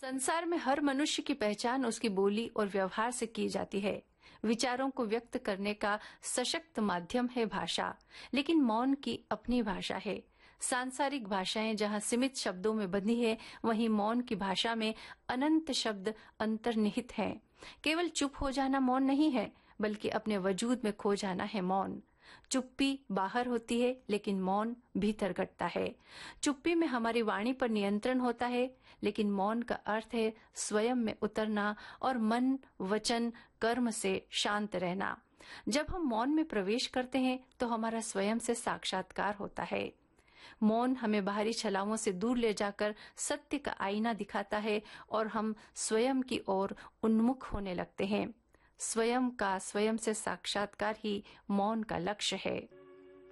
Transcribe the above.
संसार में हर मनुष्य की पहचान उसकी बोली और व्यवहार से की जाती है। विचारों को व्यक्त करने का सशक्त माध्यम है भाषा, लेकिन मौन की अपनी भाषा है। सांसारिक भाषाएं जहां सीमित शब्दों में बंधी है, वहीं मौन की भाषा में अनंत शब्द अंतर्निहित हैं। केवल चुप हो जाना मौन नहीं है, बल्कि अपने वजूद में खो जाना है मौन। चुप्पी बाहर होती है, लेकिन मौन भीतर घटता है। चुप्पी में हमारी वाणी पर नियंत्रण होता है, लेकिन मौन का अर्थ है स्वयं में उतरना और मन, वचन, कर्म से शांत रहना। जब हम मौन में प्रवेश करते हैं तो हमारा स्वयं से साक्षात्कार होता है। मौन हमें बाहरी छलावों से दूर ले जाकर सत्य का आईना दिखाता है और हम स्वयं की ओर उन्मुख होने लगते हैं। स्वयं का स्वयं से साक्षात्कार ही मौन का लक्ष्य है।